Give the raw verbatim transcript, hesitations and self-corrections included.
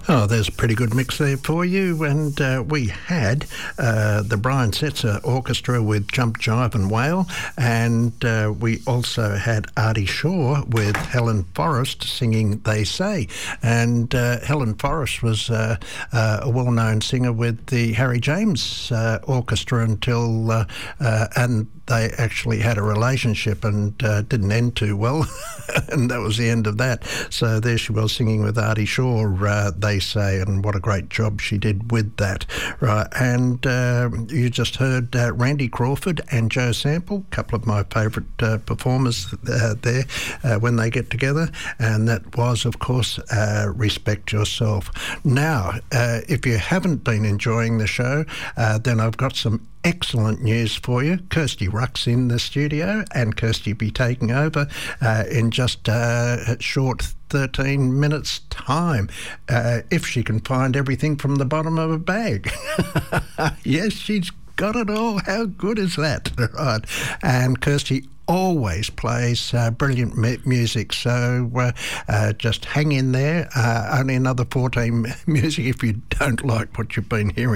Oh, there's a pretty good mix there for you. And uh, we had uh, the Brian Setzer Orchestra with Jump, Jive and Wail. And uh, we also had Artie Shaw with Helen Forrest singing They Say. And uh, Helen Forrest was uh, uh, a well-known singer with the Harry James uh, Orchestra until... Uh, uh, and they actually had a relationship and uh, didn't end too well. And that was the end of that. So there she was singing with Artie Shaw, uh, They Say, and what a great job she did with that. Right, and uh, you just heard uh, Randy Crawford and Joe Sample, a couple of my favourite uh, performers uh, there uh, when they get together, and that was, of course, uh, Respect Yourself. Now, uh, if you haven't been enjoying the show, uh, then I've got some excellent news for you. Kirsty Ruck's in the studio, and Kirsty will be taking over uh, in just uh, a short thirteen minutes time, uh, if she can find everything from the bottom of a bag. Yes, she's got it all. How good is that? Right. And Kirsty always plays uh, brilliant mu- music, so uh, uh, just hang in there. Uh, only another fourteen music if you don't like what you've been hearing.